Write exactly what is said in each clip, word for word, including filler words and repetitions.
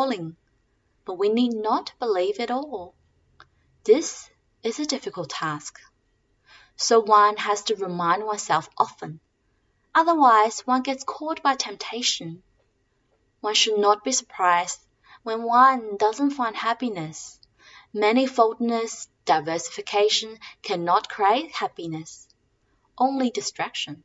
appalling, but we need not believe it all. This is a difficult task, so one has to remind oneself often. Otherwise, one gets caught by temptation. One should not be surprised when one doesn't find happiness. Manifoldness, diversification cannot create happiness, only distraction.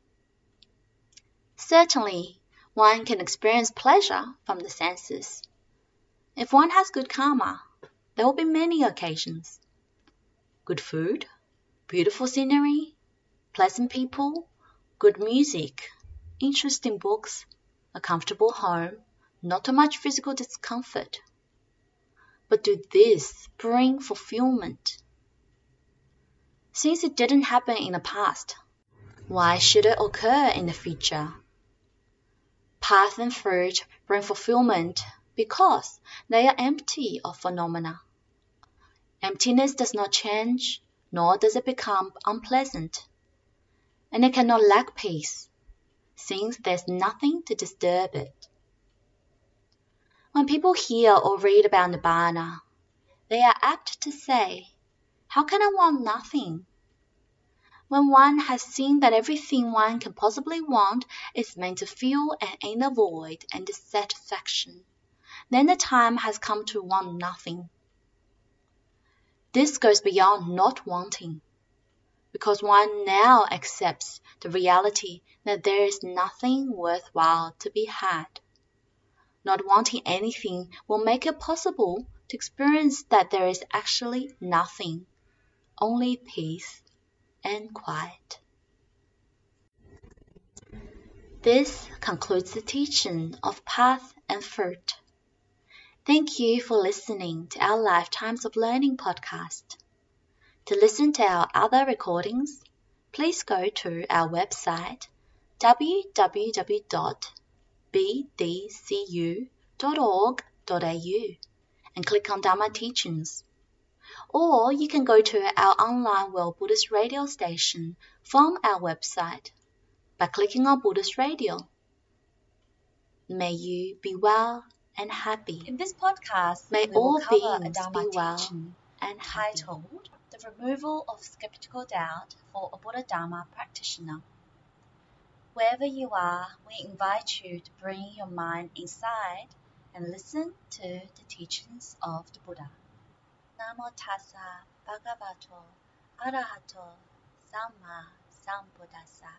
Certainly, one can experience pleasure from the senses. If one has good karma, there will be many occasions. Good food, beautiful scenery, pleasant people, good music, interesting books, a comfortable home, not too much physical discomfort. But do this bring fulfillment? Since it didn't happen in the past, why should it occur in the future? Path and fruit bring fulfillment because they are empty of phenomena. Emptiness does not change, nor does it become unpleasant. And it cannot lack peace, since there's nothing to disturb it. When people hear or read about Nibbana, they are apt to say, "How can I want nothing?" When one has seen that everything one can possibly want is meant to fill an inner void and dissatisfaction, then the time has come to want nothing. This goes beyond not wanting, because one now accepts the reality that there is nothing worthwhile to be had. Not wanting anything will make it possible to experience that there is actually nothing, only peace and quiet. This concludes the teaching of Path and Fruit. Thank you for listening to our Lifetimes of Learning podcast. To listen to our other recordings, please go to our website w w w dot b d c u dot org dot a u and click on Dharma Teachings. Or you can go to our online World Buddhist radio station from our website by clicking on Buddhist Radio. May you be well and happy. In this podcast, May we all will cover a beings Dharma be well teaching and happy. titled The Removal of Skeptical Doubt for a Buddha Dharma Practitioner. Wherever you are, we invite you to bring your mind inside and listen to the teachings of the Buddha. Namo tassa bhagavato arahato samma sambuddhassa.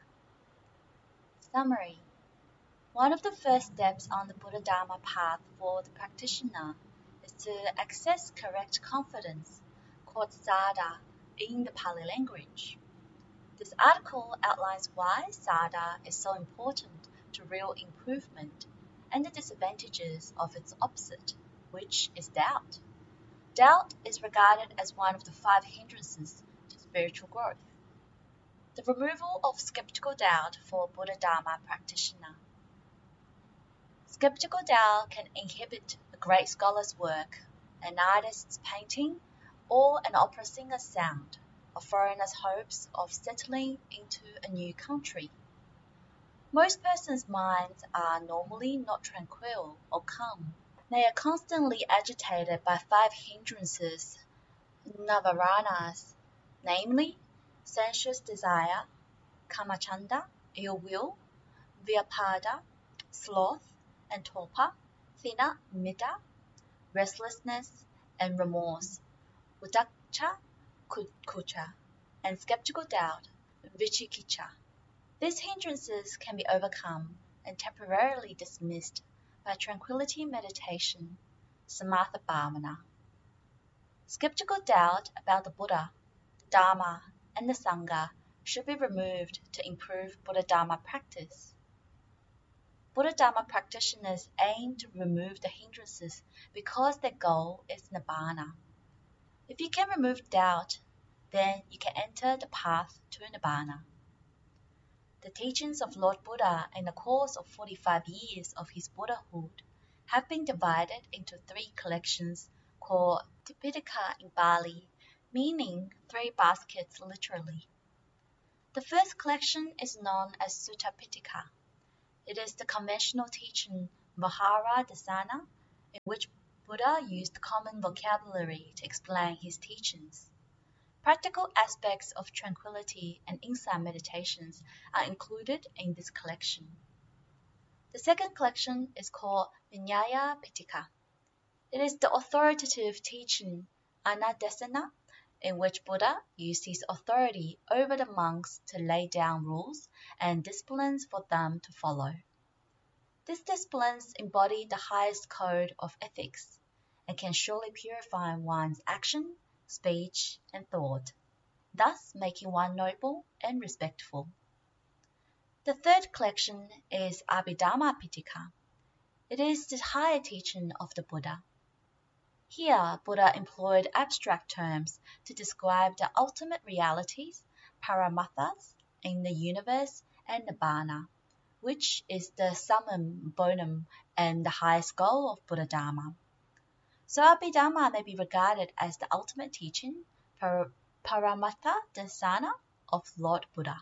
Summary. One of the first steps on the Buddha Dharma path for the practitioner is to access correct confidence, called sada in the Pali language. This article outlines why sada is so important to real improvement and the disadvantages of its opposite, which is doubt. Doubt is regarded as one of the five hindrances to spiritual growth. The removal of skeptical doubt for a Buddha Dharma practitioner. Skeptical doubt can inhibit a great scholar's work, an artist's painting, or an opera singer's sound, a foreigner's hopes of settling into a new country. Most persons' minds are normally not tranquil or calm. They are constantly agitated by five hindrances, navaranas, namely sensuous desire, kamachanda, ill will, vyapada, sloth, and torpor, thina, mitta, restlessness, and remorse, udakcha, kucha, and skeptical doubt, vichikicha. These hindrances can be overcome and temporarily dismissed by tranquility meditation, samatha bhavana. Skeptical doubt about the Buddha, the Dharma, and the Sangha should be removed to improve Buddha Dharma practice. Buddha Dharma practitioners aim to remove the hindrances because their goal is Nibbana. If you can remove doubt, then you can enter the path to Nibbana. The teachings of Lord Buddha in the course of forty-five years of his Buddhahood have been divided into three collections called Tipitaka in Bali, meaning three baskets literally. The first collection is known as Sutta Pitaka. It is the conventional teaching Vihara Dasana in which Buddha used common vocabulary to explain his teachings. Practical aspects of tranquility and insight meditations are included in this collection. The second collection is called Vinaya Pitaka. It is the authoritative teaching Anadesana, in which Buddha used his authority over the monks to lay down rules and disciplines for them to follow. These disciplines embody the highest code of ethics and can surely purify one's action, speech, and thought, thus making one noble and respectful. The third collection is Abhidhamma Pitaka. It is the higher teaching of the Buddha. Here, Buddha employed abstract terms to describe the ultimate realities, paramatthas, in the universe and nibbana, which is the summum bonum and the highest goal of Buddha Dharma. So Abhidhamma may be regarded as the ultimate teaching, par- Paramattha Dasana of Lord Buddha.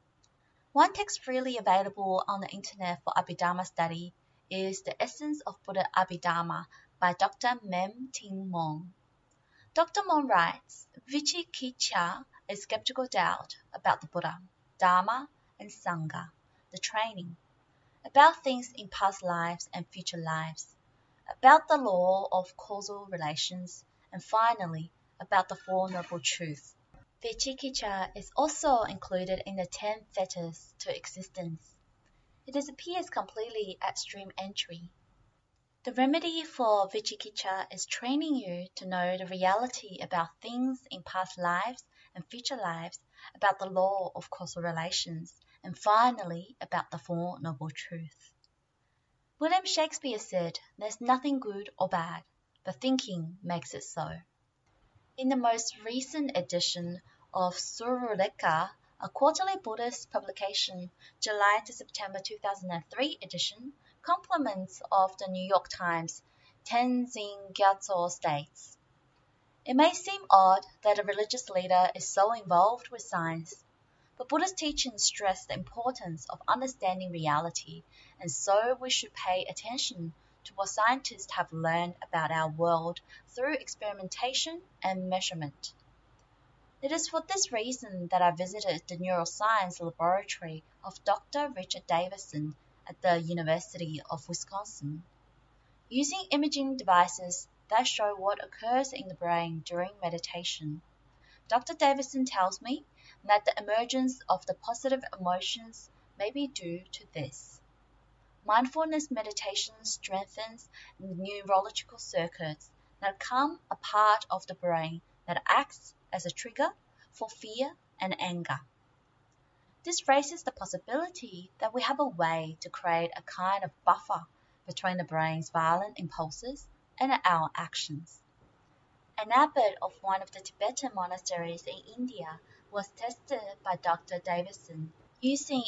One text freely available on the internet for Abhidhamma study is The Essence of Buddha Abhidhamma by Doctor Mem Ting Mong. Doctor Mong writes, Vicikiccha is skeptical doubt about the Buddha, Dharma, and Sangha, the training, about things in past lives and future lives, about the law of causal relations, and finally, about the Four Noble Truths. Vicikiccha is also included in the Ten Fetters to Existence. It disappears completely at stream entry. The remedy for Vicikiccha is training you to know the reality about things in past lives and future lives, about the law of causal relations, and finally about the Four Noble Truths. William Shakespeare said, "There's nothing good or bad, but thinking makes it so." In the most recent edition of Suruleka, a quarterly Buddhist publication, July to September two thousand three edition, compliments of the New York Times, Tenzin Gyatso states, "It may seem odd that a religious leader is so involved with science, but Buddha's teachings stress the importance of understanding reality, and so we should pay attention to what scientists have learned about our world through experimentation and measurement. It is for this reason that I visited the neuroscience laboratory of Doctor Richard Davidson at the University of Wisconsin. Using imaging devices that show what occurs in the brain during meditation, Doctor Davidson tells me that the emergence of the positive emotions may be due to this. Mindfulness meditation strengthens neurological circuits that become a part of the brain that acts as a trigger for fear and anger. This raises the possibility that we have a way to create a kind of buffer between the brain's violent impulses and our actions. An abbot of one of the Tibetan monasteries in India was tested by Doctor Davidson using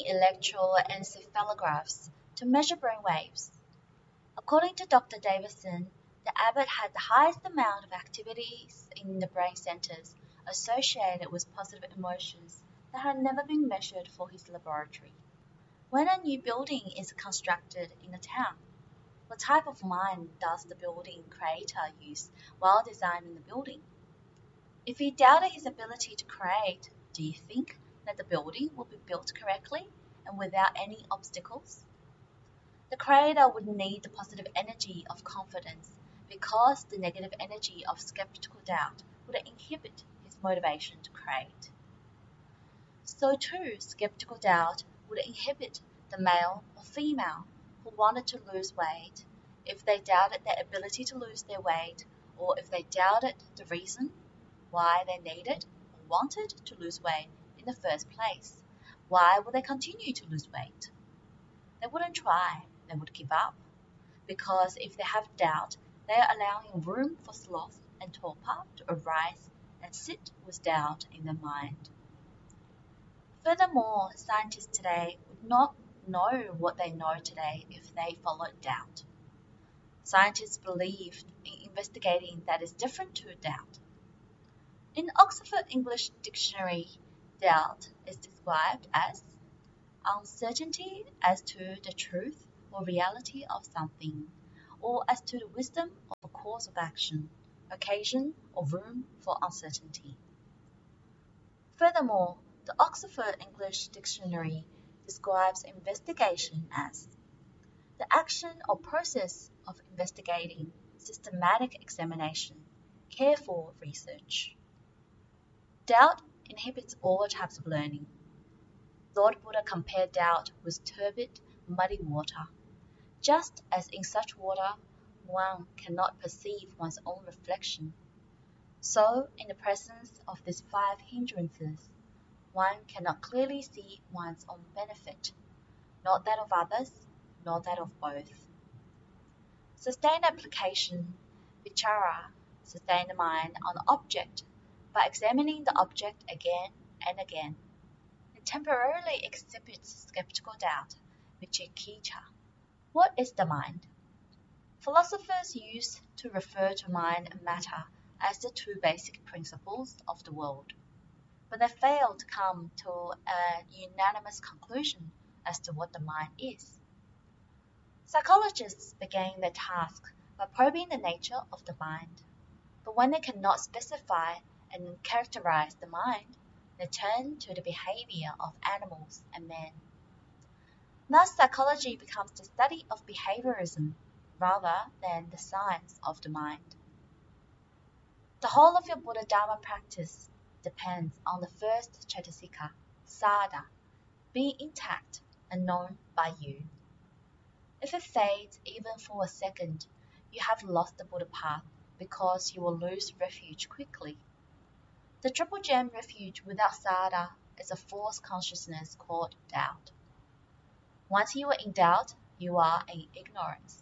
electroencephalographs to measure brain waves. According to Doctor Davidson, the abbot had the highest amount of activities in the brain centers associated with positive emotions that had never been measured for his laboratory. When a new building is constructed in a town, what type of mind does the building creator use while designing the building? If he doubted his ability to create, do you think that the building would be built correctly and without any obstacles? The creator would need the positive energy of confidence, because the negative energy of skeptical doubt would inhibit his motivation to create. So too, skeptical doubt would inhibit the male or female who wanted to lose weight if they doubted their ability to lose their weight, or if they doubted the reason why they needed or wanted to lose weight in the first place. Why would they continue to lose weight? They wouldn't try, they would give up, because if they have doubt, they are allowing room for sloth and torpor to arise and sit with doubt in their mind. Furthermore, scientists today would not know what they know today if they followed doubt. Scientists believe in investigating that is different to doubt. In Oxford English Dictionary, doubt is described as uncertainty as to the truth or reality of something, or as to the wisdom of a course of action, occasion, or room for uncertainty. Furthermore, the Oxford English Dictionary describes investigation as the action or process of investigating, systematic examination, careful research. Doubt inhibits all types of learning. Lord Buddha compared doubt with turbid, muddy water. Just as in such water one cannot perceive one's own reflection, so in the presence of these five hindrances, one cannot clearly see one's own benefit, not that of others, nor that of both. Sustained application, vichara, sustain the mind on the object by examining the object again and again. It temporarily exhibits skeptical doubt, vicikiccha. What is the mind? Philosophers used to refer to mind and matter as the two basic principles of the world, but they failed to come to a unanimous conclusion as to what the mind is. Psychologists began their task by probing the nature of the mind, but when they cannot specify and characterize the mind, they turn to the behavior of animals and men. Thus, psychology becomes the study of behaviorism rather than the science of the mind. The whole of your Buddha Dharma practice depends on the first Chaitasika, Sada, being intact and known by you. If it fades even for a second, you have lost the Buddha path because you will lose refuge quickly. The triple gem refuge without Sada is a false consciousness called doubt. Once you are in doubt, you are in ignorance.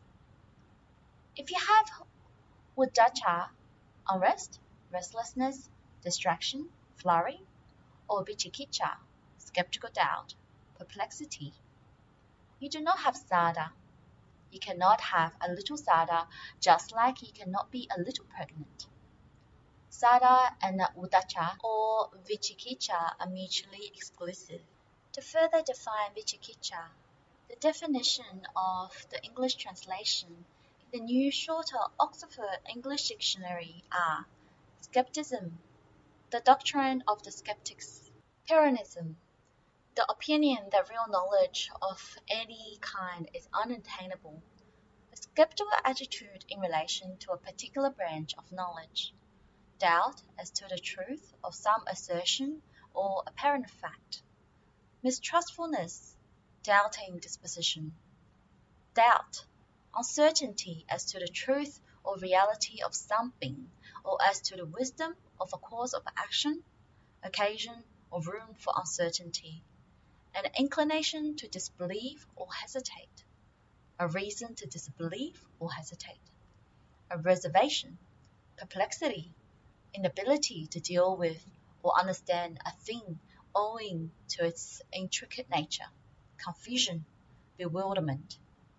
If you have uddhacca, unrest, restlessness, distraction, flurry, or vicikiccha, skeptical doubt, perplexity, you do not have Sada. You cannot have a little Sada, just like you cannot be a little pregnant. Sada and uddhacca or vicikiccha are mutually exclusive. To further define vicikiccha, the definition of the English translation in the new shorter Oxford English Dictionary are skepticism, the doctrine of the skeptics, Pyrrhonism, the opinion that real knowledge of any kind is unattainable, a skeptical attitude in relation to a particular branch of knowledge, doubt as to the truth of some assertion or apparent fact, mistrustfulness, doubting disposition, doubt, uncertainty as to the truth or reality of something, or as to the wisdom of a course of action, occasion, or room for uncertainty, an inclination to disbelieve or hesitate, a reason to disbelieve or hesitate, a reservation, perplexity, inability to deal with or understand a thing owing to its intricate nature, confusion, bewilderment.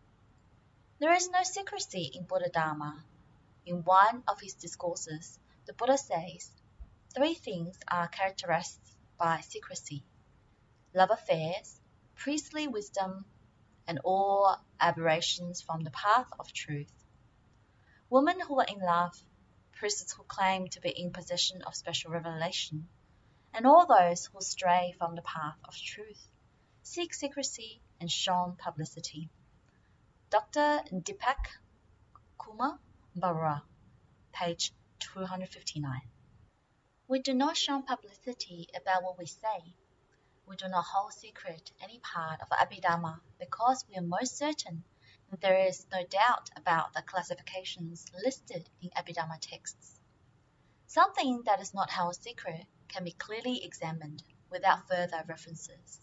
There is no secrecy in Buddha Dharma. In one of his discourses, the Buddha says, three things are characterized by secrecy: love affairs, priestly wisdom, and all aberrations from the path of truth. Women who are in love, priests who claim to be in possession of special revelation, and all those who stray from the path of truth, seek secrecy and shun publicity. Doctor Deepak Kumar Barua, page two hundred fifty-nine. We do not shun publicity about what we say. We do not hold secret any part of Abhidhamma because we are most certain that there is no doubt about the classifications listed in Abhidhamma texts. Something that is not held secret can be clearly examined without further references.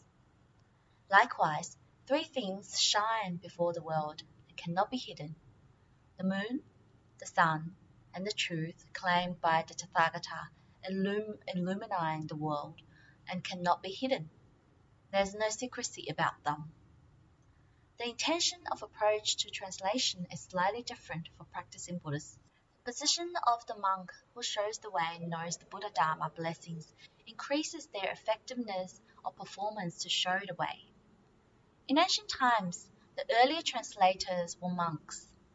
Likewise, three things shine before the world and cannot be hidden: the moon, the sun, and the truth claimed by the Tathagata illum- illumining the world and cannot be hidden. There is no secrecy about them. The intention of approach to translation is slightly different for practicing Buddhists. The position of the monk who shows the way and knows the Buddha Dharma blessings increases their effectiveness of performance to show the way. In ancient times, the earlier translators were monks.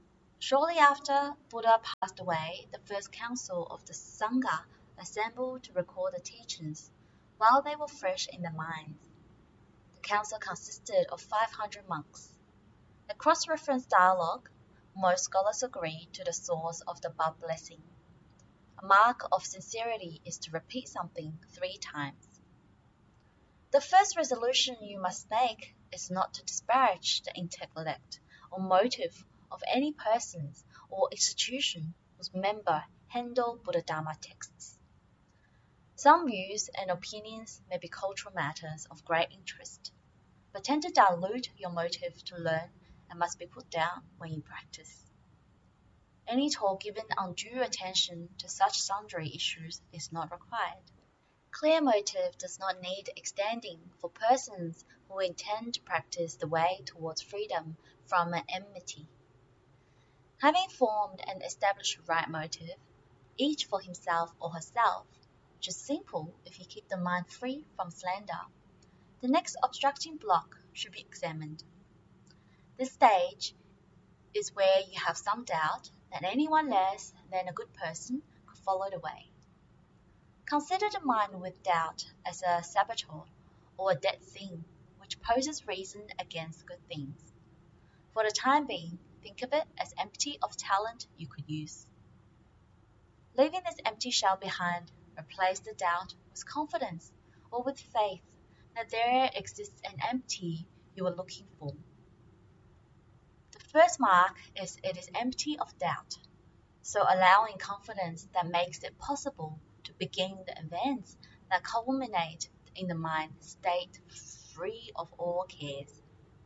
Shortly after Buddha passed away, the first council of the Sangha assembled to record the teachings while they were fresh in their minds. The council consisted of five hundred monks. The cross-reference dialogue, most scholars agree to the source of the above blessing. A mark of sincerity is to repeat something three times. The first resolution you must make is not to disparage the intellect or motive of any persons or institution whose member handle Buddha-Dharma texts. Some views and opinions may be cultural matters of great interest, but tend to dilute your motive to learn and must be put down when you practice. Any talk given undue attention to such sundry issues is not required. Clear motive does not need extending for persons who intend to practice the way towards freedom from enmity. Having formed and established right motive, each for himself or herself, which is simple if you keep the mind free from slander, the next obstructing block should be examined. This stage is where you have some doubt that anyone less than a good person could follow the way. Consider the mind with doubt as a saboteur or a dead thing which poses reason against good things. For the time being, think of it as empty of talent you could use. Leaving this empty shell behind, replace the doubt with confidence or with faith that there exists an empty you are looking for. The first mark is it is empty of doubt, so allowing confidence that makes it possible to begin the events that culminate in the mind state free of all cares.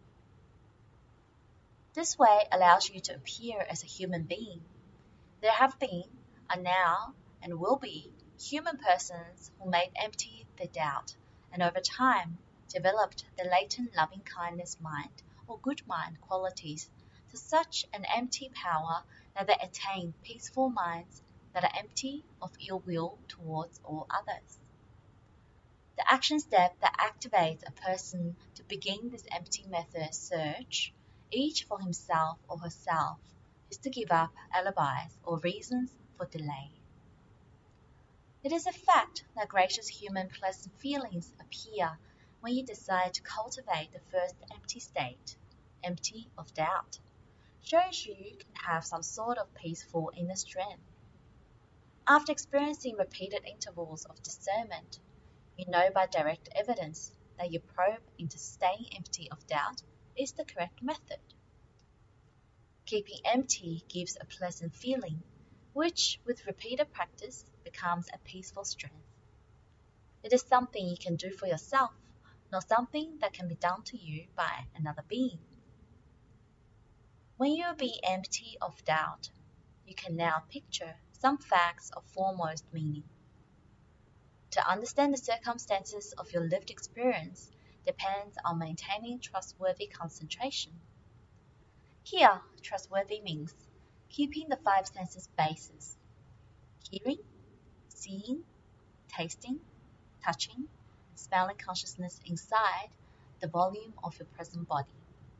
This way allows you to appear as a human being. There have been, are now, and will be human persons who made empty their doubt, and over time developed the latent loving kindness mind or good mind qualities to such an empty power that they attain peaceful minds that are empty of ill will towards all others. The action step that activates a person to begin this empty method search, each for himself or herself, is to give up alibis or reasons for delay. It is a fact that gracious human pleasant feelings appear when you decide to cultivate the first empty state, empty of doubt. Shows you can have some sort of peaceful inner strength. After experiencing repeated intervals of discernment, you know by direct evidence that your probe into staying empty of doubt is the correct method. Keeping empty gives a pleasant feeling, which with repeated practice becomes a peaceful strength. It is something you can do for yourself, not something that can be done to you by another being. When you be empty of doubt, you can now picture some facts of foremost meaning. To understand the circumstances of your lived experience depends on maintaining trustworthy concentration. Here, trustworthy means keeping the five senses bases: hearing, seeing, tasting, touching, and smelling consciousness inside the volume of your present body.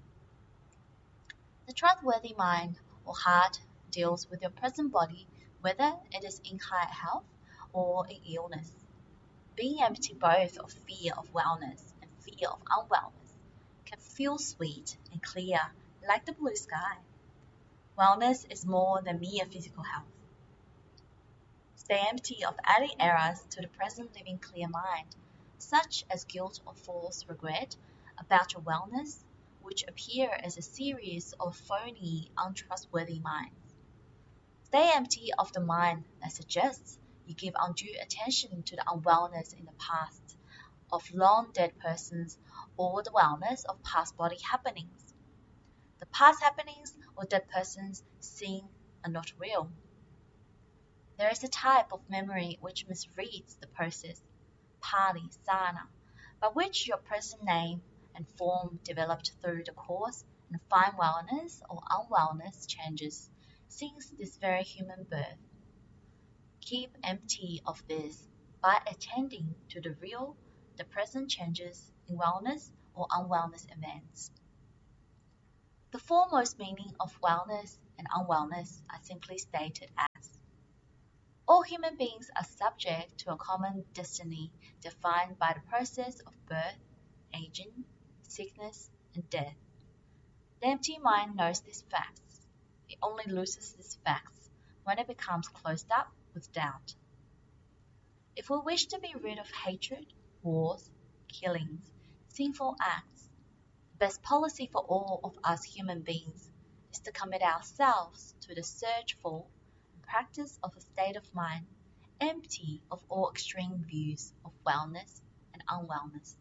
The trustworthy mind or heart deals with your present body whether it is in high health or in illness. Being empty both of fear of wellness and fear of unwellness can feel sweet and clear like the blue sky. Wellness is more than mere physical health. Stay empty of adding errors to the present living clear mind, such as guilt or false regret about your wellness, which appear as a series of phony, untrustworthy minds. Stay empty of the mind that suggests you give undue attention to the unwellness in the past of long-dead persons or the wellness of past body happenings. The past happenings or dead persons seen are not real. There is a type of memory which misreads the process, pali, sana, by which your present name and form developed through the course and fine wellness or unwellness changes since this very human birth. Keep empty of this by attending to the real, the present changes in wellness or unwellness events. The foremost meaning of wellness and unwellness are simply stated as all human beings are subject to a common destiny defined by the process of birth, aging, sickness, and death. The empty mind knows these facts. It only loses these facts when it becomes closed up with doubt. If we wish to be rid of hatred, wars, killings, sinful acts, the best policy for all of us human beings is to commit ourselves to the search for and practice of a state of mind empty of all extreme views of wellness and unwellness.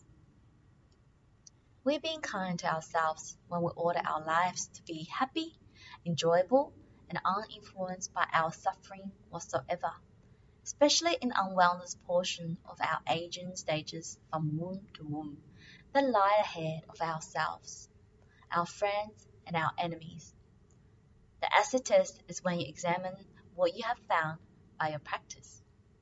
We're being kind to ourselves when we order our lives to be happy, enjoyable, and uninfluenced by our suffering whatsoever, especially in unwellness portion of our aging stages from womb to womb that lie ahead of ourselves, our friends, and our enemies. The acid test is when you examine what you have found by your practice.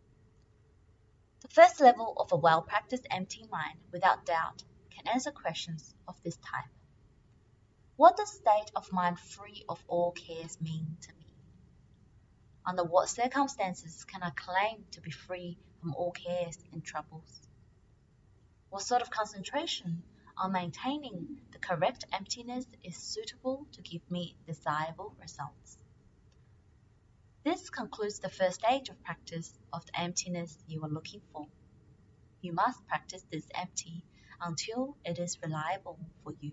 The first level of a well-practiced empty mind, without doubt, can answer questions of this type. What does state of mind free of all cares mean to me? Under what circumstances can I claim to be free from all cares and troubles? What sort of concentration on maintaining the correct emptiness is suitable to give me desirable results? This concludes the first stage of practice of the emptiness you are looking for. You must practice this empty until it is reliable for you.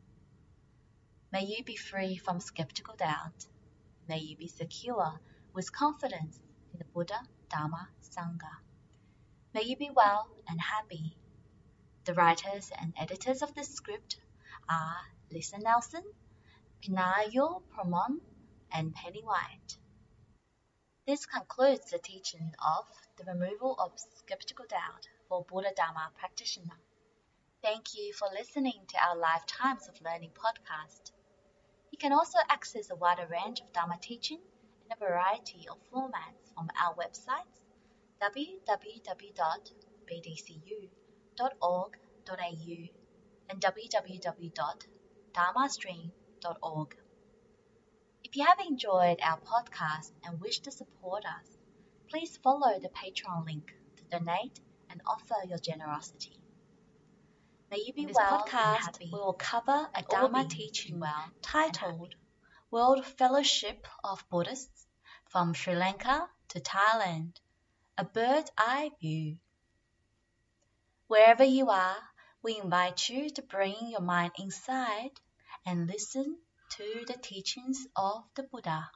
May you be free from skeptical doubt. May you be secure with confidence in the Buddha, Dharma, Sangha. May you be well and happy. The writers and editors of this script are Lisa Nelson, Pinayo Pramon, and Penny White. This concludes the teaching of the removal of skeptical doubt for Buddha Dharma practitioner. Thank you for listening to our Lifetimes of Learning podcast. You can also access a wider range of Dharma teaching in a variety of formats from our websites w w w dot b d c u dot org dot a u and w w w dot dharma stream dot org. If you have enjoyed our podcast and wish to support us, please follow the Patreon link to donate and offer your generosity. May you be In this well and podcast, happy. we will cover a and all Dharma beings be teaching well titled World Fellowship of Buddhists from Sri Lanka to Thailand, a Bird's Eye View. Wherever you are, we invite you to bring your mind inside and listen to the teachings of the Buddha.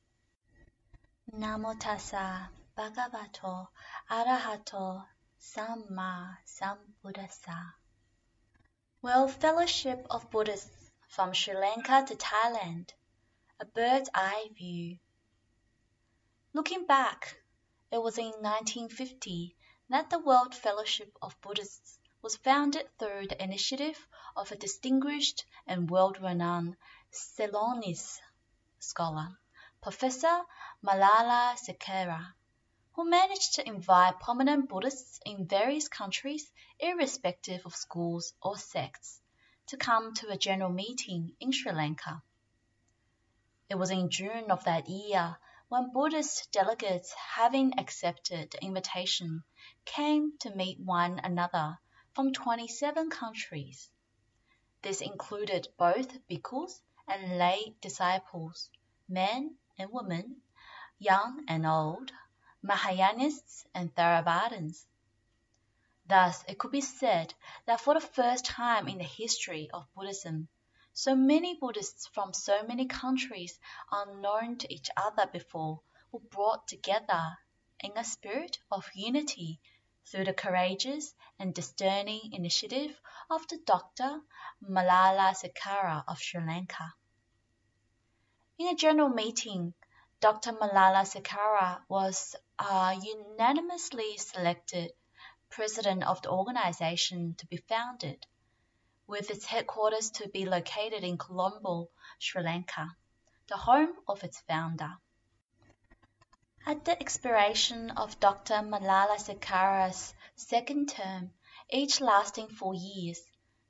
Namo tassa bhagavato arahato samma sambuddhassa. World Fellowship of Buddhists from Sri Lanka to Thailand, a bird's eye view. Looking back, it was in nineteen fifty that the World Fellowship of Buddhists was founded through the initiative of a distinguished and world-renowned Ceylonese scholar, Professor Malala Sekera, who managed to invite prominent Buddhists in various countries, irrespective of schools or sects, to come to a general meeting in Sri Lanka. It was in June of that year when Buddhist delegates, having accepted the invitation, came to meet one another from twenty-seven countries. This included both bhikkhus and lay disciples, men and women, young and old, Mahayanists and Theravadins. Thus, it could be said that for the first time in the history of Buddhism, so many Buddhists from so many countries unknown to each other before were brought together in a spirit of unity through the courageous and discerning initiative of the Doctor Malala Sekera of Sri Lanka. In a general meeting, Doctor Malala Sekera was uh, unanimously selected president of the organization to be founded, with its headquarters to be located in Colombo, Sri Lanka, the home of its founder. At the expiration of Doctor Malala Sekera's second term, each lasting four years,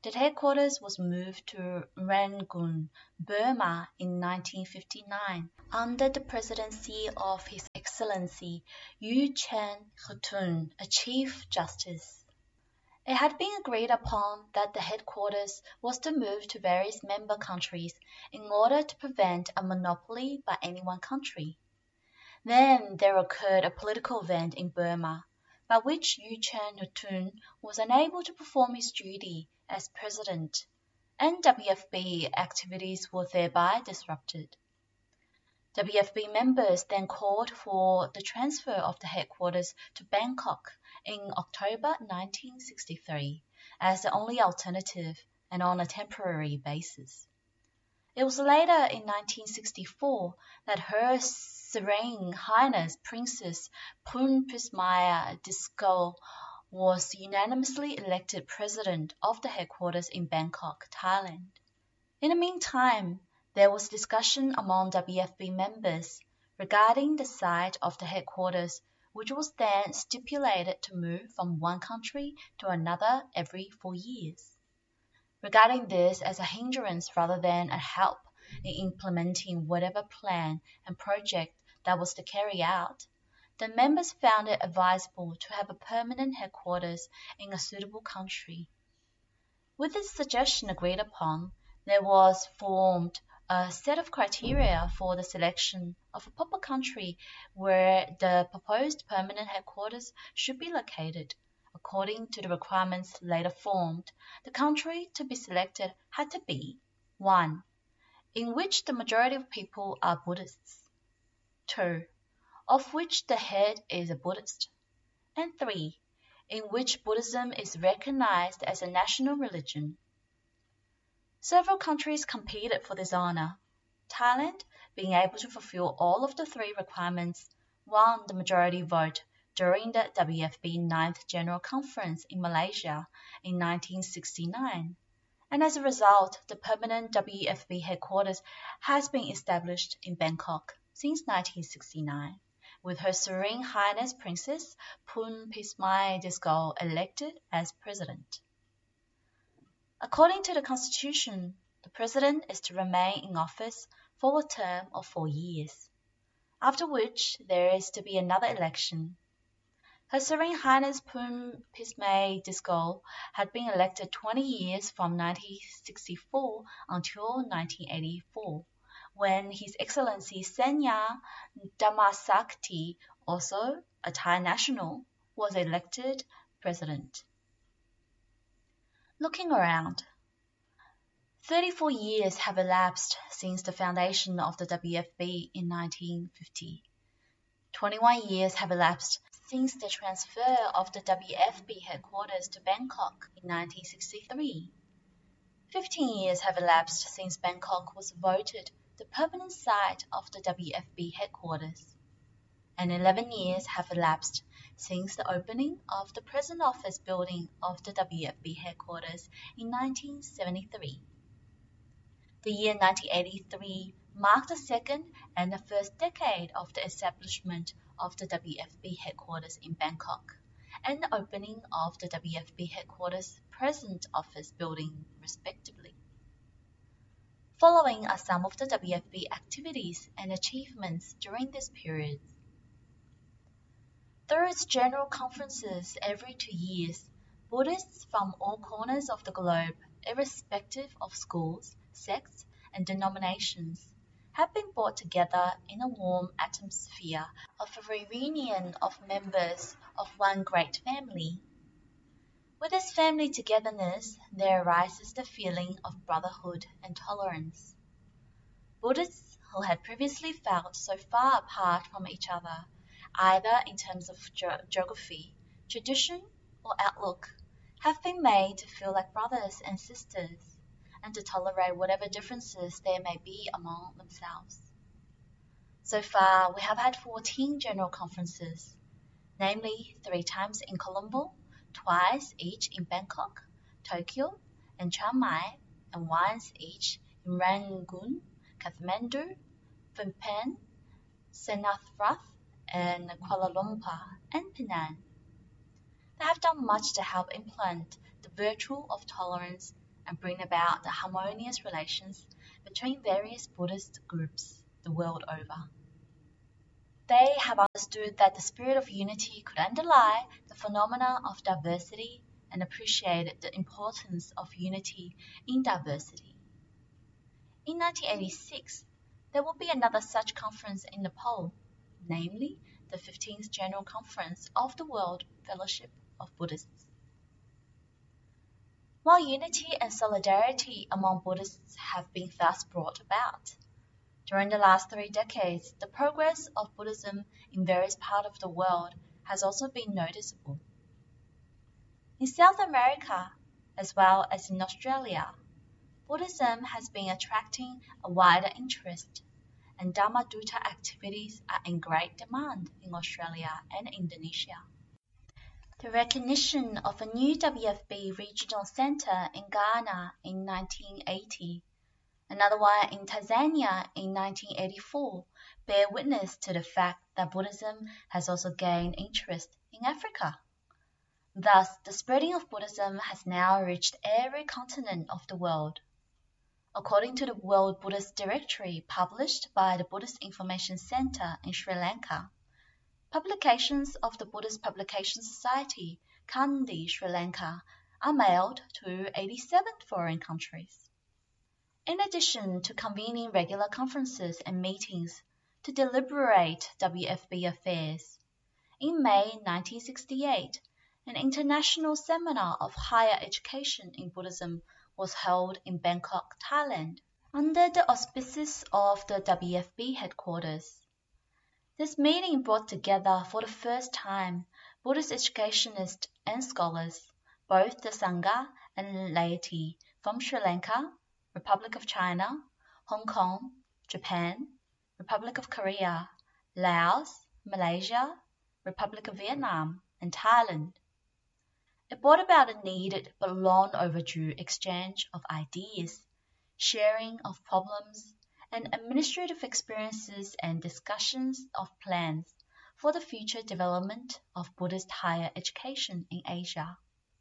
The headquarters was moved to Rangoon, Burma in nineteen fifty-nine under the presidency of His Excellency Yu Chen Hutun, a Chief Justice. It had been agreed upon that the headquarters was to move to various member countries in order to prevent a monopoly by any one country. Then there occurred a political event in Burma, by which Yu Chen Hutun was unable to perform his duty as president, and W F B activities were thereby disrupted. W F B members then called for the transfer of the headquarters to Bangkok in October nineteen sixty-three as the only alternative and on a temporary basis. It was later in nineteen sixty-four that Her Serene Highness Princess Poon Pismaya Disco was unanimously elected president of the headquarters in Bangkok, Thailand. In the meantime, there was discussion among W F B members regarding the site of the headquarters, which was then stipulated to move from one country to another every four years. Regarding this as a hindrance rather than a help in implementing whatever plan and project that was to carry out, the members found it advisable to have a permanent headquarters in a suitable country. With this suggestion agreed upon, there was formed a set of criteria for the selection of a proper country where the proposed permanent headquarters should be located. According to the requirements later formed, the country to be selected had to be one. In which the majority of people are Buddhists, two. Of which the head is a Buddhist, and three. In which Buddhism is recognized as a national religion. Several countries competed for this honor. Thailand, being able to fulfill all of the three requirements, won the majority vote during the W F B ninth General Conference in Malaysia in nineteen sixty-nine, and as a result, the permanent W F B headquarters has been established in Bangkok since nineteen sixty-nine, with Her Serene Highness Princess Poon Pismaya Disco elected as president. According to the Constitution, the president is to remain in office for a term of four years, after which there is to be another election. Her Serene Highness Poon Pismaya Disco had been elected twenty years from nineteen sixty-four until nineteen eighty-four, when His Excellency Senya Dhammasakti, also a Thai national, was elected president. Looking around, thirty-four years have elapsed since the foundation of the W F B in nineteen fifty. twenty-one years have elapsed since the transfer of the W F B headquarters to Bangkok in nineteen sixty-three. fifteen years have elapsed since Bangkok was voted the permanent site of the W F B headquarters, and eleven years have elapsed since the opening of the present office building of the W F B headquarters in nineteen seventy-three. The year nineteen eighty-three marked the second and the first decade of the establishment of the W F B headquarters in Bangkok, and the opening of the W F B headquarters present office building respectively. Following are some of the W F B activities and achievements during this period. Through its general conferences every two years, Buddhists from all corners of the globe, irrespective of schools, sects, and denominations, have been brought together in a warm atmosphere of a reunion of members of one great family. With this family togetherness, there arises the feeling of brotherhood and tolerance. Buddhists who had previously felt so far apart from each other, either in terms of ge- geography, tradition, or outlook, have been made to feel like brothers and sisters, and to tolerate whatever differences there may be among themselves. So far, we have had fourteen general conferences, namely three times in Colombo, twice each in Bangkok, Tokyo, and Chiang Mai, and once each in Rangoon, Kathmandu, Phnom Penh, Senathrath, and Kuala Lumpur, and Penang. They have done much to help implant the virtue of tolerance and bring about the harmonious relations between various Buddhist groups the world over. They have understood that the spirit of unity could underlie the phenomena of diversity and appreciated the importance of unity in diversity. In nineteen eighty-six, there will be another such conference in Nepal, namely the fifteenth General Conference of the World Fellowship of Buddhists. While unity and solidarity among Buddhists have been thus brought about, during the last three decades, the progress of Buddhism in various parts of the world has also been noticeable. In South America, as well as in Australia, Buddhism has been attracting a wider interest, and Dhammadutta activities are in great demand in Australia and Indonesia. The recognition of a new W F B regional centre in Ghana in nineteen eighty, another one in Tanzania in nineteen eighty-four, bear witness to the fact that Buddhism has also gained interest in Africa. Thus, the spreading of Buddhism has now reached every continent of the world. According to the World Buddhist Directory published by the Buddhist Information Centre in Sri Lanka, publications of the Buddhist Publication Society, Kandy, Sri Lanka, are mailed to eighty-seven foreign countries. In addition to convening regular conferences and meetings to deliberate W F B affairs, in May nineteen sixty-eight, an international seminar of higher education in Buddhism was held in Bangkok, Thailand, under the auspices of the W F B headquarters. This meeting brought together for the first time Buddhist educationists and scholars, both the Sangha and laity from Sri Lanka, Republic of China, Hong Kong, Japan, Republic of Korea, Laos, Malaysia, Republic of Vietnam, and Thailand. It brought about a needed but long overdue exchange of ideas, sharing of problems, and administrative experiences and discussions of plans for the future development of Buddhist higher education in Asia.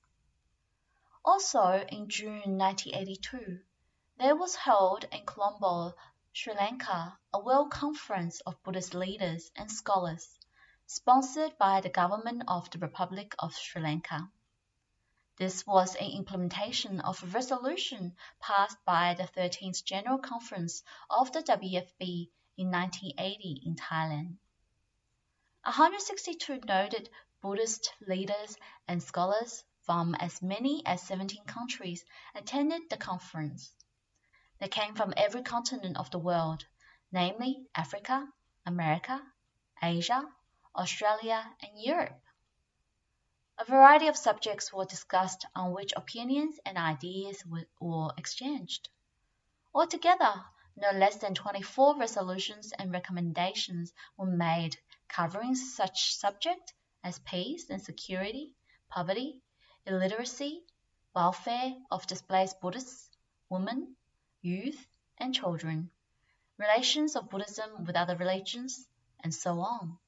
Also, in June nineteen eighty-two, there was held in Colombo, Sri Lanka, a World Conference of Buddhist leaders and scholars, sponsored by the government of the Republic of Sri Lanka. This was an implementation of a resolution passed by the thirteenth General Conference of the W F B in nineteen eighty in Thailand. one hundred sixty-two noted Buddhist leaders and scholars from as many as seventeen countries attended the conference. They came from every continent of the world, namely Africa, America, Asia, Australia, and Europe. A variety of subjects were discussed on which opinions and ideas were exchanged. Altogether, no less than twenty-four resolutions and recommendations were made covering such subjects as peace and security, poverty, illiteracy, welfare of displaced Buddhists, women, youth, and children, relations of Buddhism with other religions, and so on.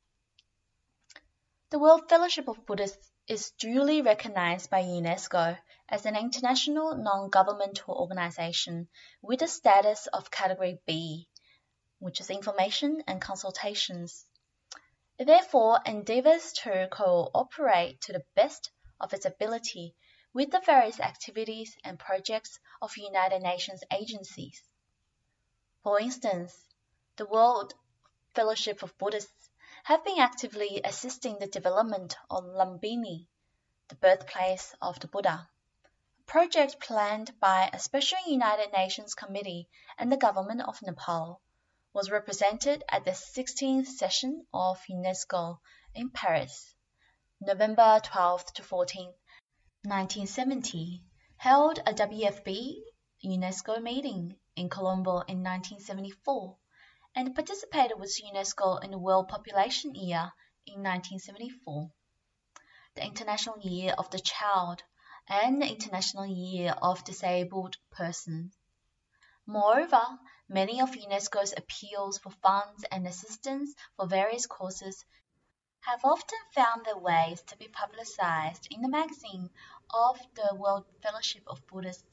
The World Fellowship of Buddhists is duly recognized by UNESCO as an international non-governmental organization with the status of Category B, which is information and consultations. It therefore endeavors to cooperate to the best of its ability with the various activities and projects of United Nations agencies. For instance, the World Fellowship of Buddhists have been actively assisting the development of Lumbini, the birthplace of the Buddha, a project planned by a special United Nations committee and the government of Nepal, was represented at the sixteenth session of UNESCO in Paris, November twelfth to fourteenth, nineteen seventy, held a W F B UNESCO meeting in Colombo in nineteen seventy-four, and participated with UNESCO in the World Population Year in nineteen seventy-four, the International Year of the Child, and the International Year of Disabled Person. Moreover, many of UNESCO's appeals for funds and assistance for various causes have often found their ways to be publicized in the magazine of the World Fellowship of Buddhists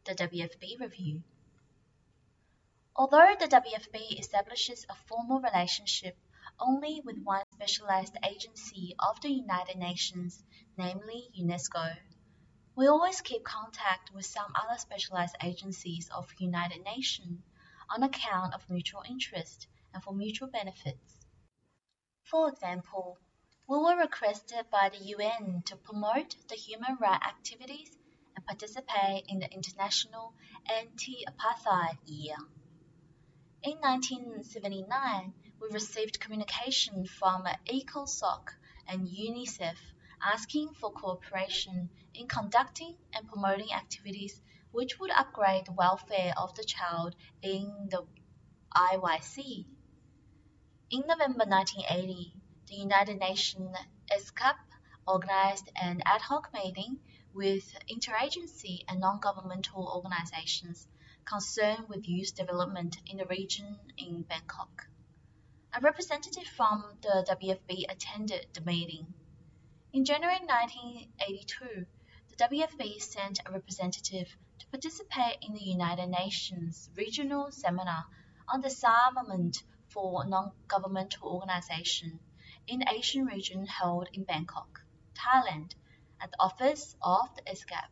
the W F B Review. Although the W F B establishes a formal relationship only with one specialized agency of the United Nations, namely UNESCO, we always keep contact with some other specialized agencies of United Nations on account of mutual interest and for mutual benefits. For example, we were requested by the U N to promote the human rights activities and participate in the International Anti-Apartheid Year. In nineteen seventy-nine, we received communication from ECOSOC and UNICEF asking for cooperation in conducting and promoting activities which would upgrade the welfare of the child in the I Y C. In November nineteen eighty, the United Nations E S C A P organized an ad hoc meeting with interagency and non-governmental organizations concerned with youth development in the region in Bangkok. A representative from the W F B attended the meeting. In January nineteen eighty-two, the W F B sent a representative to participate in the United Nations Regional Seminar on Disarmament for Non-Governmental Organization in the Asian region held in Bangkok, Thailand, at the office of the E S C A P.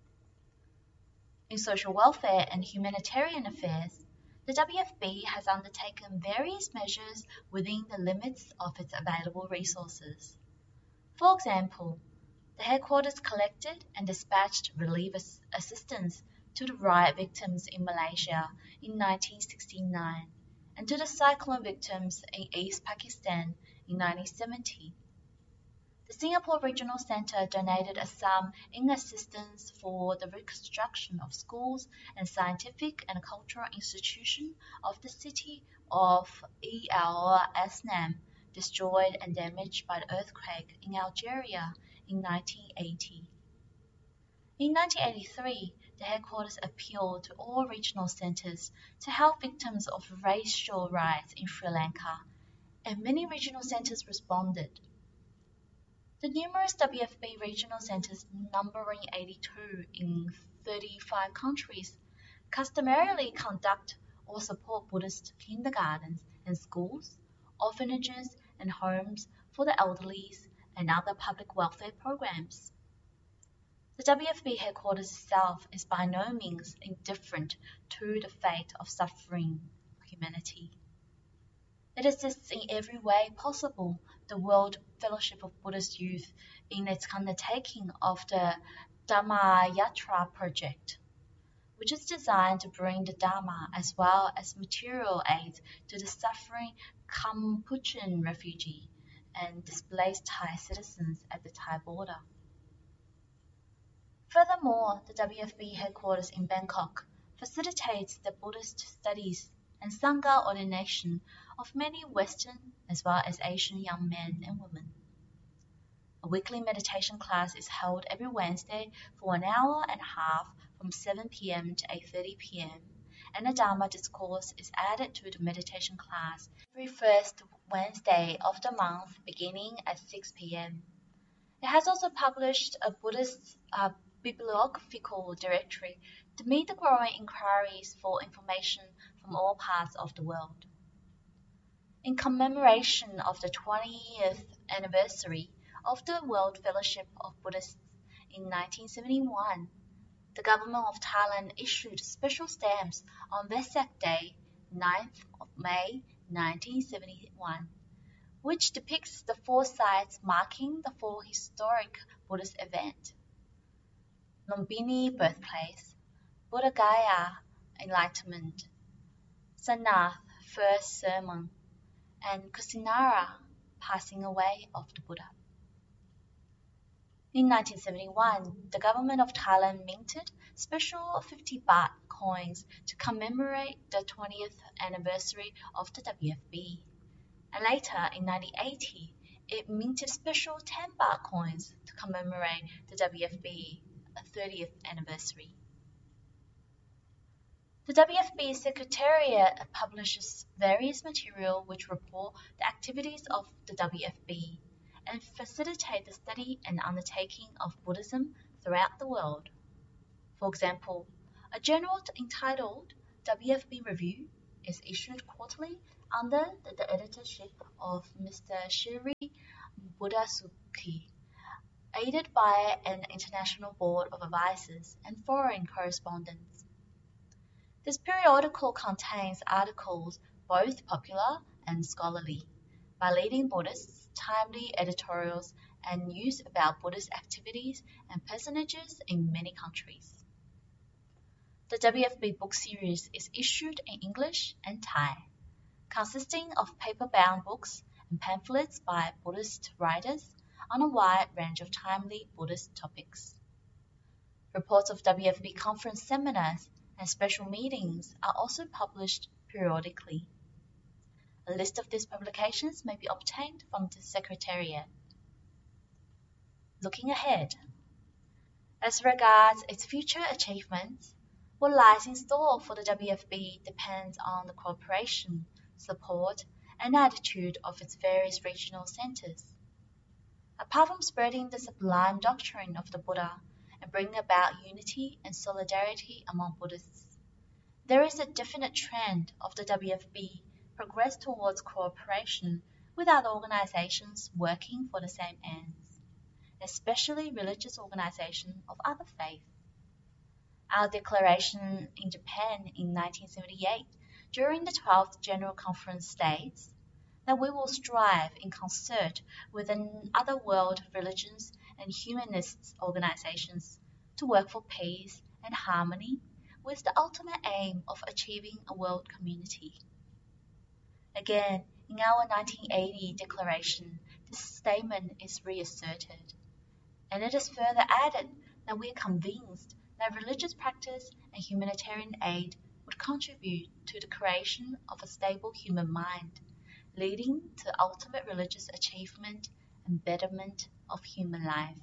In social welfare and humanitarian affairs, the W F B has undertaken various measures within the limits of its available resources. For example, the headquarters collected and dispatched relief assistance to the riot victims in Malaysia in nineteen sixty-nine and to the cyclone victims in East Pakistan in nineteen seventy. The Singapore Regional Centre donated a sum in assistance for the reconstruction of schools and scientific and cultural institutions of the city of El Asnam, destroyed and damaged by the earthquake in Algeria in nineteen eighty. In nineteen eighty-three, the headquarters appealed to all regional centres to help victims of racial riots in Sri Lanka, and many regional centres responded. The numerous W F B regional centres, numbering eighty-two in thirty-five countries, customarily conduct or support Buddhist kindergartens and schools, orphanages and homes for the elderly and other public welfare programs. The W F B headquarters itself is by no means indifferent to the fate of suffering humanity. It assists in every way possible the World Fellowship of Buddhist Youth in its undertaking of the Dhamma Yatra project, which is designed to bring the Dhamma as well as material aid to the suffering Kampuchean refugee and displaced Thai citizens at the Thai border. Furthermore, the W F B headquarters in Bangkok facilitates the Buddhist studies and Sangha ordination of many Western as well as Asian young men and women. A weekly meditation class is held every Wednesday for an hour and a half from seven p m to eight thirty p m, and a Dharma discourse is added to the meditation class every first Wednesday of the month beginning at six p m It has also published a Buddhist uh, bibliographical directory to meet the growing inquiries for information from all parts of the world. In commemoration of the twentieth anniversary of the World Fellowship of Buddhists in nineteen seventy-one, the government of Thailand issued special stamps on Vesak Day, ninth of May nineteen seventy-one, which depicts the four sites marking the four historic Buddhist events: Lumbini birthplace, Buddha Gaya enlightenment, Sanath first sermon, and Kusinara passing away of the Buddha. In nineteen seventy-one, the government of Thailand minted special fifty baht coins to commemorate the twentieth anniversary of the W F B. And later, in nineteen eighty, it minted special ten baht coins to commemorate the W F B thirtieth anniversary. The W F B Secretariat publishes various material which report the activities of the W F B and facilitate the study and undertaking of Buddhism throughout the world. For example, A journal entitled W F B Review is issued quarterly under the editorship of Mister Shiri Budasuki, aided by an international board of advisors and foreign correspondents. This periodical contains articles both popular and scholarly, by leading Buddhists, timely editorials, and news about Buddhist activities and personages in many countries. The W F B book series is issued in English and Thai, consisting of paper-bound books and pamphlets by Buddhist writers on a wide range of timely Buddhist topics. Reports of W F B conference seminars and special meetings are also published periodically. A list of these publications may be obtained from the Secretariat. Looking ahead. As regards its future achievements, what lies in store for the W F B depends on the cooperation, support, and attitude of its various regional centers. Apart from spreading the sublime doctrine of the Buddha and bringing about unity and solidarity among Buddhists, there is a definite trend of the W F B progress towards cooperation with other organizations working for the same ends, especially religious organizations of other faiths. Our declaration in Japan in nineteen seventy-eight during the twelfth General Conference states that we will strive in concert with other world religions and humanist organizations to work for peace and harmony with the ultimate aim of achieving a world community. Again, in our nineteen eighty declaration, this statement is reasserted, and it is further added that we are convinced that religious practice and humanitarian aid would contribute to the creation of a stable human mind, leading to ultimate religious achievement and betterment of human life.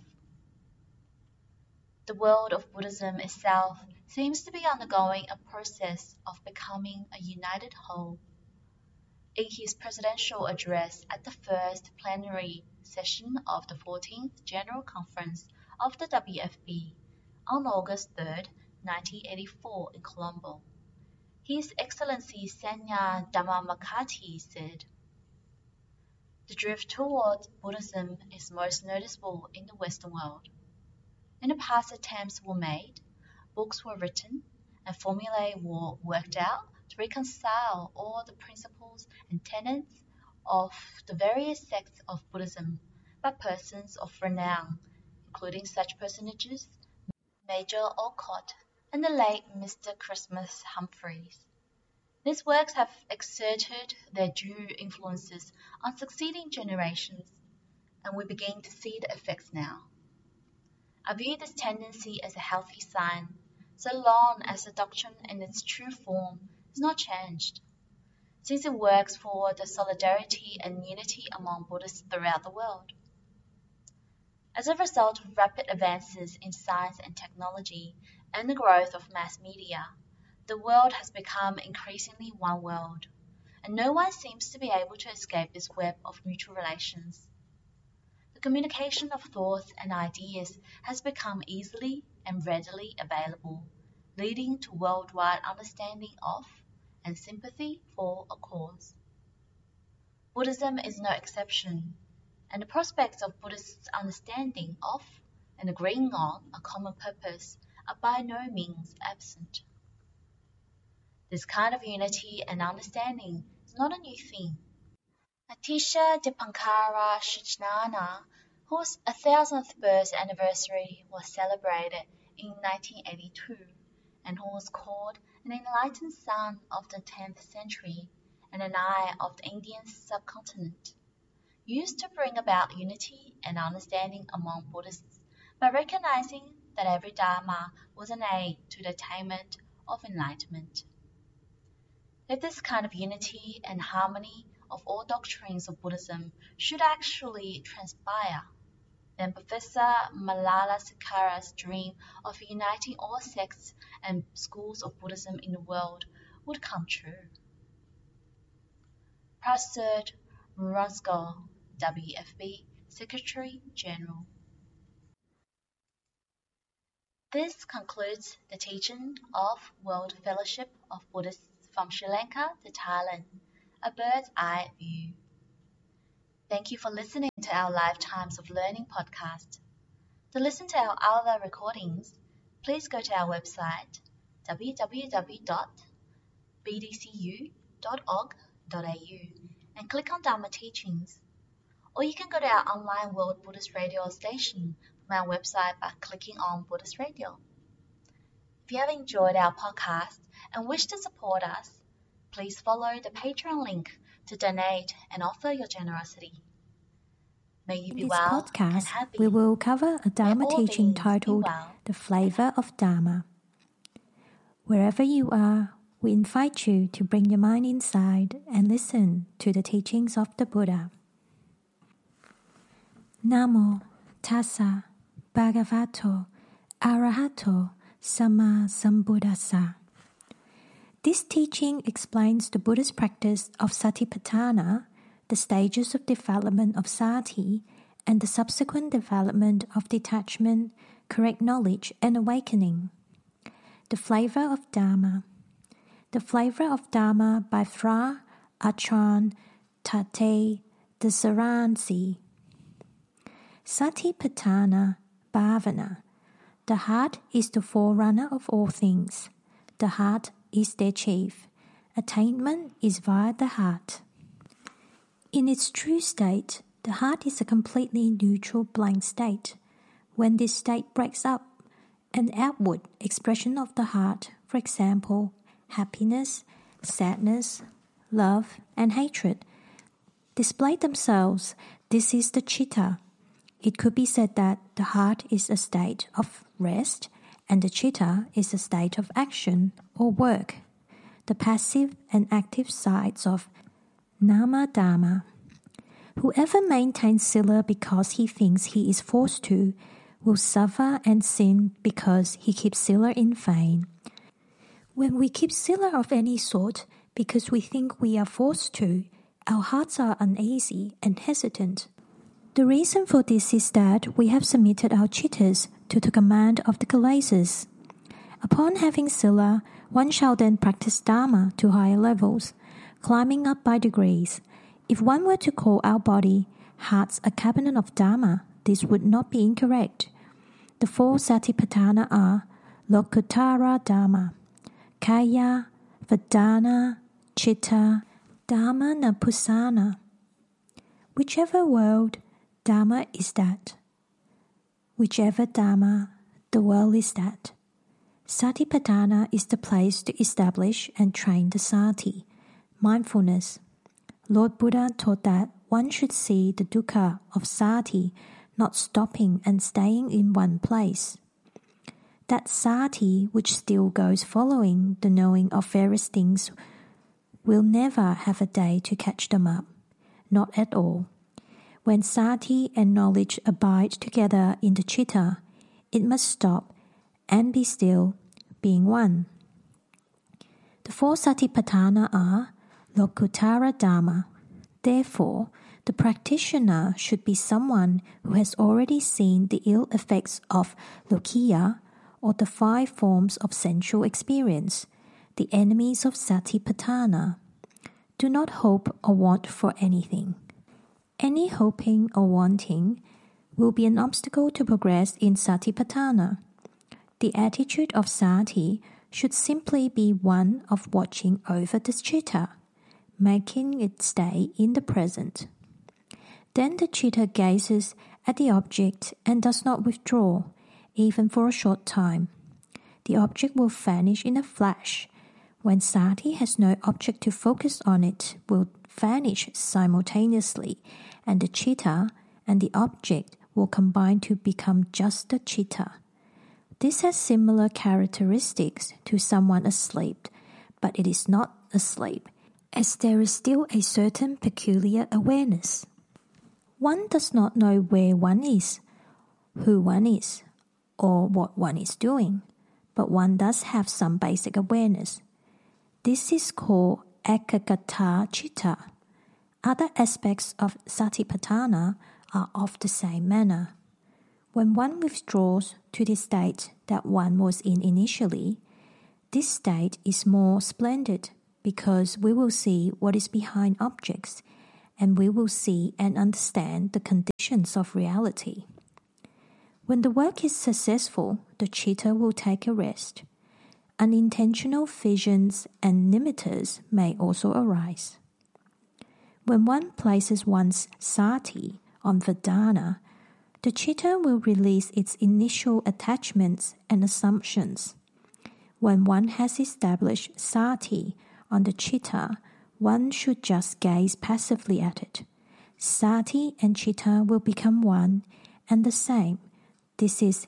The world of Buddhism itself seems to be undergoing a process of becoming a united whole. In his presidential address at the first plenary session of the fourteenth General Conference of the W F B on August third, nineteen eighty-four in Colombo, His Excellency Sanya Dhammamakati said, "The drift toward Buddhism is most noticeable in the Western world. In the past, attempts were made, books were written, and formulae were worked out to reconcile all the principles and tenets of the various sects of Buddhism by persons of renown, including such personages Major Olcott and the late Mister Christmas Humphreys. These works have exerted their due influences on succeeding generations, and we begin to see the effects now. I view this tendency as a healthy sign, so long as the doctrine in its true form is not changed, since it works for the solidarity and unity among Buddhists throughout the world. As a result of rapid advances in science and technology and the growth of mass media, the world has become increasingly one world, and no one seems to be able to escape this web of mutual relations. The communication of thoughts and ideas has become easily and readily available, leading to worldwide understanding of and sympathy for a cause. Buddhism is no exception, and the prospects of Buddhists' understanding of and agreeing on a common purpose are by no means absent. This kind of unity and understanding is not a new thing. Atisha Dipankara Srijnana, whose one thousandth birth anniversary was celebrated in nineteen eighty-two, and who was called an enlightened son of the tenth century and an eye of the Indian subcontinent, used to bring about unity and understanding among Buddhists by recognizing that every Dharma was an aid to the attainment of enlightenment. If this kind of unity and harmony of all doctrines of Buddhism should actually transpire, then Professor Malala Sikara's dream of uniting all sects and schools of Buddhism in the world would come true. Prasad Murunsko, W F B Secretary General. This concludes the teaching of World Fellowship of Buddhists from Sri Lanka to Thailand, a bird's eye view. Thank you for listening to our Lifetimes of Learning podcast. To listen to our other recordings, please go to our website w w w dot b d c u dot org dot a u and click on Dharma Teachings. Or you can go to our online World Buddhist Radio station from our website by clicking on Buddhist Radio. If you have enjoyed our podcast and wish to support us, please follow the Patreon link to donate and offer your generosity. May you be In this well podcast, and happy. we will cover a Dharma all teaching beings be titled well The Flavor of Dharma. Wherever you are, we invite you to bring your mind inside and listen to the teachings of the Buddha. Namo Tassa Bhagavato Arahato Sama Sambuddhassa. This teaching explains the Buddhist practice of Satipatthana, the stages of development of sati, and the subsequent development of detachment, correct knowledge, and awakening. The Flavor of Dharma. The Flavor of Dharma by Phra Acharn Tate Desaransi. Satipatthana Bhavana. The heart is the forerunner of all things. The heart is their chief. Attainment is via the heart. In its true state, the heart is a completely neutral blank state. When this state breaks up, an outward expression of the heart, for example, happiness, sadness, love, and hatred, display themselves. This is the citta. It could be said that the heart is a state of rest and the citta is a state of action or work, the passive and active sides of Nama Dharma. Whoever maintains sila because he thinks he is forced to will suffer and sin because he keeps sila in vain. When we keep sila of any sort because we think we are forced to, our hearts are uneasy and hesitant. The reason for this is that we have submitted our chittas to the command of the kilesas. Upon having sila, one shall then practice dharma to higher levels, climbing up by degrees. If one were to call our body, hearts, a cabinet of dharma, this would not be incorrect. The four satipatthana are Lokuttara Dharma, Kaya, Vedana, Chitta, Dhamma Napusana. Whichever world, Dharma is that. Whichever Dharma, the world is that. Satipatthana is the place to establish and train the sati, mindfulness. Lord Buddha taught that one should see the dukkha of sati, not stopping and staying in one place. That sati which still goes following the knowing of various things will never have a day to catch them up, not at all. When sati and knowledge abide together in the citta, it must stop and be still, being one. The four satipatthana are Lokuttara Dharma. Therefore, the practitioner should be someone who has already seen the ill effects of lokiya, or the five forms of sensual experience, the enemies of satipatthana. Do not hope or want for anything. Any hoping or wanting will be an obstacle to progress in satipatthana. The attitude of sati should simply be one of watching over the citta, making it stay in the present. Then the citta gazes at the object and does not withdraw, even for a short time. The object will vanish in a flash. When sati has no object to focus on, it will vanish simultaneously, and the citta and the object will combine to become just the citta. This has similar characteristics to someone asleep, but it is not asleep, as there is still a certain peculiar awareness. One does not know where one is, who one is, or what one is doing, but one does have some basic awareness. This is called Ekaggata Citta. Other aspects of Satipatthana are of the same manner. When one withdraws to the state that one was in initially, this state is more splendid because we will see what is behind objects and we will see and understand the conditions of reality. When the work is successful, the chitta will take a rest. Unintentional visions and nimittas may also arise. When one places one's sati on Vedana, the chitta will release its initial attachments and assumptions. When one has established sati on the chitta, one should just gaze passively at it. Sati and chitta will become one and the same. This is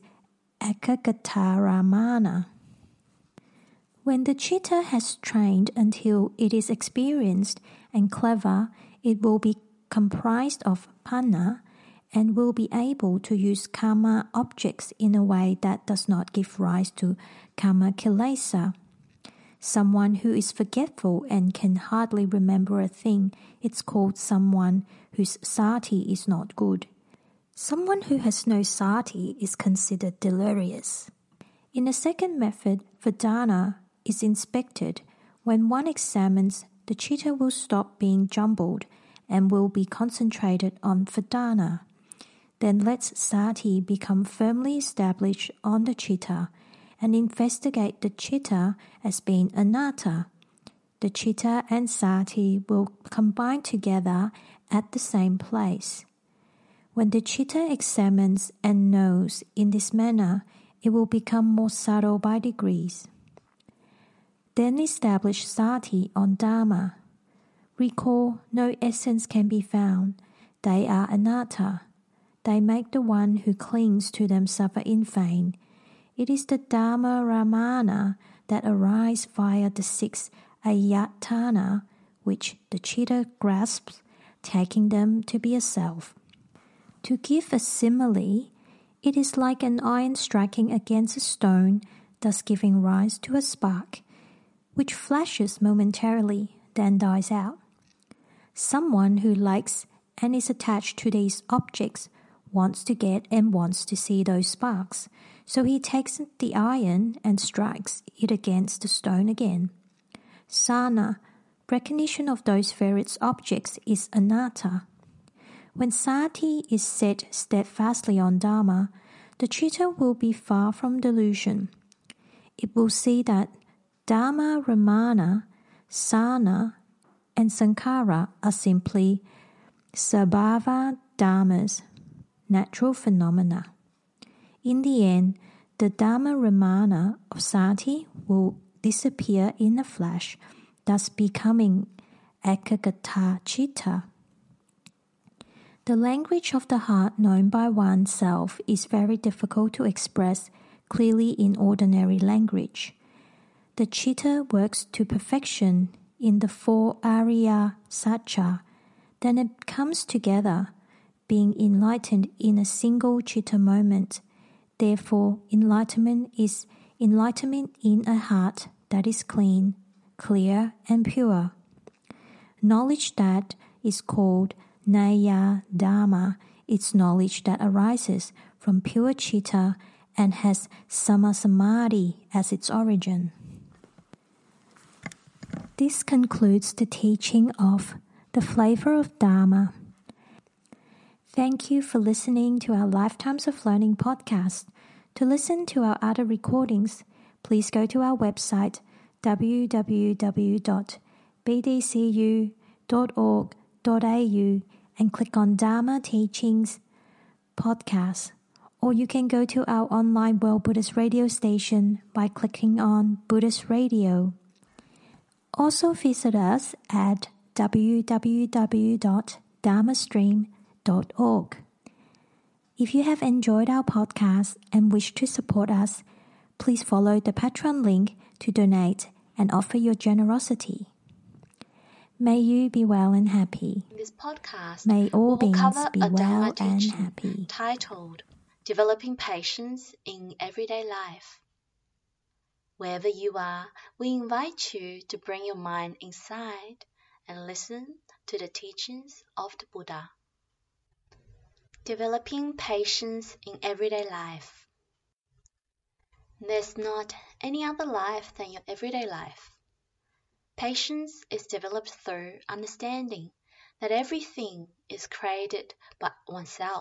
ekagataramana. When the chitta has trained until it is experienced and clever, it will be comprised of panna and will be able to use karma objects in a way that does not give rise to karma kilesa. Someone who is forgetful and can hardly remember a thing, it's called someone whose sati is not good. Someone who has no sati is considered delirious. In the second method, Vedana is inspected. When one examines, the chitta will stop being jumbled and will be concentrated on Vedana. Then lets sati become firmly established on the chitta and investigate the chitta as being anatta. The chitta and sati will combine together at the same place. When the chitta examines and knows in this manner, it will become more subtle by degrees. Then establish sati on Dharma. Recall, no essence can be found. They are anatta. They make the one who clings to them suffer in vain. It is the Dharma Ramana that arise via the six ayatana, which the chitta grasps, taking them to be a self. To give a simile, it is like an iron striking against a stone, thus giving rise to a spark, which flashes momentarily, then dies out. Someone who likes and is attached to these objects wants to get and wants to see those sparks, so he takes the iron and strikes it against the stone again. Sana, recognition of those various objects, is anatta. When sati is set steadfastly on Dharma, the chitta will be far from delusion. It will see that Dharma Ramana, Sana, and Sankhara are simply sabhava dharmas, natural phenomena. In the end, the Dharma Ramana of sati will disappear in a flash, thus becoming ekagata chitta. The language of the heart known by oneself is very difficult to express clearly in ordinary language. The chitta works to perfection in the four Arya Satcha, then it comes together, being enlightened in a single chitta moment. Therefore, enlightenment is enlightenment in a heart that is clean, clear, and pure. Knowledge that is called Naya Dharma, it's knowledge that arises from pure chitta and has Samasamadhi as its origin. This concludes the teaching of The Flavor of Dharma. Thank you for listening to our Lifetimes of Learning podcast. To listen to our other recordings, please go to our website w w w dot b d c u dot org dot a u and click on Dharma Teachings Podcast, or you can go to our online World Buddhist Radio station by clicking on Buddhist Radio. Also visit us at w w w dot dharma stream dot org. If you have enjoyed our podcast and wish to support us, please follow the Patreon link to donate and offer your generosity. May you be well and happy. In this podcast, May all we will beings cover be a Dharma well and teaching happy. titled Developing Patience in Everyday Life. Wherever you are, we invite you to bring your mind inside and listen to the teachings of the Buddha. Developing patience in everyday life. There's not any other life than your everyday life. Patience is developed through understanding that everything is created by oneself.